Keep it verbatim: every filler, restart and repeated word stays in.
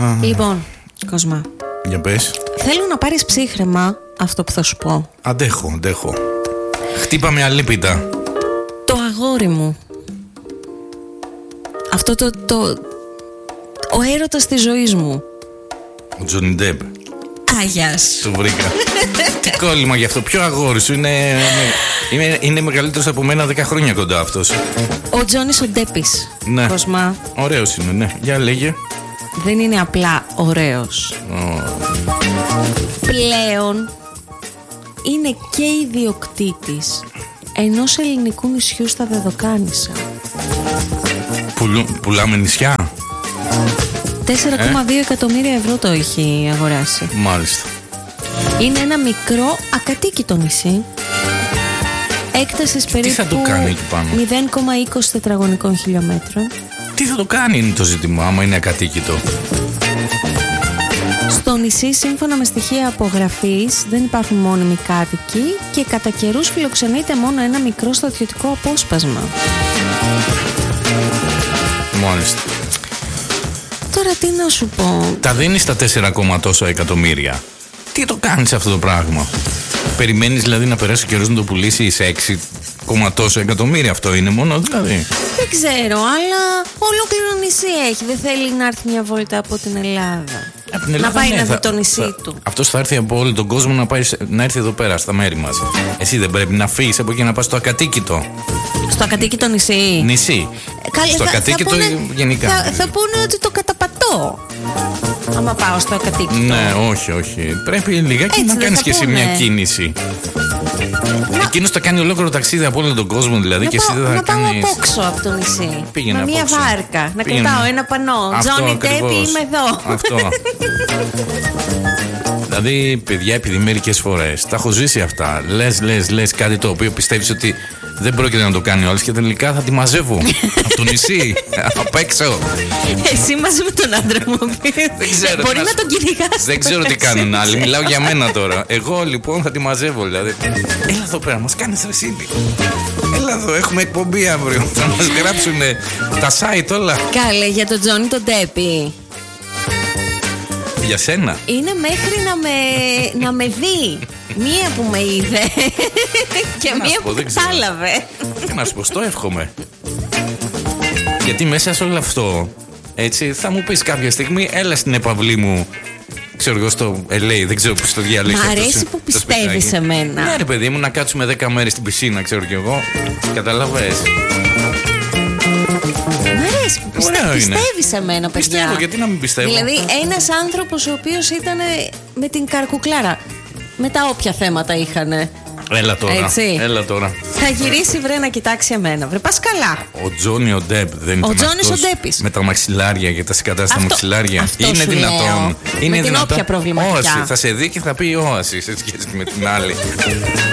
Λοιπόν, Κοσμά, για πες. θέλω να πάρεις ψύχρεμα αυτό που θα σου πω. Αντέχω, αντέχω. Χτύπα με αλίπητα. Το αγόρι μου. Αυτό το, το... ο έρωτας της ζωής μου. Ο Τζόνι Ντεπ. Άγιας. Το βρήκα. Τι κόλλημα γι' αυτό. Ποιο αγόρι σου είναι, είναι, είναι μεγαλύτερος από μένα δέκα χρόνια κοντά αυτός. Ο Τζόνις ο Ντέπης. Ναι. Κοσμά. Ωραίος είναι, ναι. Για λέγε. Δεν είναι απλά ωραίος. Oh. Πλέον είναι και ιδιοκτήτης ενός ελληνικού νησιού στα Δεδοκάνησα. Πουλου, πουλάμε νησιά. τέσσερα κόμμα δύο ε? εκατομμύρια ευρώ το έχει αγοράσει. Μάλιστα. Είναι ένα μικρό ακατοίκητο νησί. Έκτασης περίπου τι θα το κάνει εκεί πάνω? μηδέν κόμμα είκοσι τετραγωνικών χιλιόμετρων. Τι θα το κάνει είναι το ζήτημα, άμα είναι ακατοίκητο. Στο νησί, σύμφωνα με στοιχεία απογραφής, δεν υπάρχουν μόνιμοι κάτοικοι και κατά καιρούς φιλοξενείται μόνο ένα μικρό στρατιωτικό απόσπασμα. Μάλιστα. Τώρα τι να σου πω. Τα δίνεις τα τέσσερα κόμμα τόσα εκατομμύρια. Τι το κάνεις αυτό το πράγμα? Περιμένεις δηλαδή να περάσει ο καιρός να το πουλήσει σε έξι κόμμα τόσα εκατομμύρια? Αυτό είναι μόνο δηλαδή? Δεν ξέρω, αλλά ολόκληρο νησί έχει. Δεν θέλει να έρθει μια βόλτα από την Ελλάδα. Από την Ελλάδα, να πάει ναι, να θα, δει το νησί θα, του. Αυτός θα έρθει από όλο τον κόσμο να, πάει, να έρθει εδώ πέρα στα μέρη μας. Εσύ δεν πρέπει να φύγεις από εκεί να πας στο ακατοίκητο? Στο ακατοίκητο νησί. Νησί. Καλή, στο θα, ακατοίκητο θα πούνε, γενικά. Θα, θα πούνε ότι το καταπατώ άμα πάω στο ακατοίκητο. Ναι, όχι, όχι. Πρέπει λιγάκι έτσι να κάνεις και εσύ μια κίνηση. Να... Εκείνος θα κάνει ολόκληρο ταξίδι από όλο τον κόσμο δηλαδή. Να και εσύ δεν θα να κάνεις... πάω απόξω από το νησί. Πήγαινε με μια απόξω. βάρκα. Να Πήγαινε. κρατάω ένα πανό. Τζόνι Ντέπι, είμαι εδώ. Αυτό. Δηλαδή, παιδιά, επειδή μερικές φορές τα έχω ζήσει αυτά. Λες, λες, λες κάτι το οποίο πιστεύεις ότι δεν πρόκειται να το κάνει ο άλλος και τελικά θα τη μαζεύω από το νησί, απ' έξω. Εσύ μαζί με τον άντρα μου. Δεν ξέρω. Μπορεί να τον κυνηγάς. Δεν ξέρω τι κάνουν άλλοι. Μιλάω για μένα τώρα. Εγώ λοιπόν θα τη μαζεύω. Δηλαδή. Έλα εδώ πέρα, μας κάνεις ρεσίδι. Έλα εδώ, έχουμε εκπομπή αύριο. Θα μας γράψουν τα site όλα. Καλέ, για τον Τζόνι τον Ντέπι. Για σένα. Είναι μέχρι να με, να με δει. Μία που με είδε και μία που κατάλαβε. Τι να σου πω, στο εύχομαι. Γιατί μέσα σε όλο αυτό, έτσι, θα μου πεις κάποια στιγμή, έλα στην επαυλή μου, ξέρω εγώ στο ελ έι, δεν ξέρω πώς το διαλέξω. Μ' αρέσει που πιστεύεις σε μένα. Ναι ρε παιδί μου, να κάτσουμε δέκα μέρες στην πισίνα, ξέρω κι εγώ. Καταλαβες. Μ' αρέσει που πιστε... πιστεύεις σε μένα, παιδιά. Πιστεύω, γιατί να μην πιστεύω. Δηλαδή ένας άνθρωπος ο οποίος ήταν με την καρκουκλάρα, με τα όποια θέματα είχανε. Έλα τώρα, έτσι. Έλα τώρα. Θα γυρίσει βρε να κοιτάξει εμένα. Βρε πας καλά. Ο Τζόνι ο Ντεπ δεν ήταν? Ο Τζόνις ο Ντέπης. Με τα μαξιλάρια και τα συγκατάστα στα μαξιλάρια. Αυτό είναι σου δυνατόν? λέω. Είναι με την δυνατόν? όποια προβληματικά. Όαση, θα σε δει και θα πει όαση σε σχέση με την άλλη.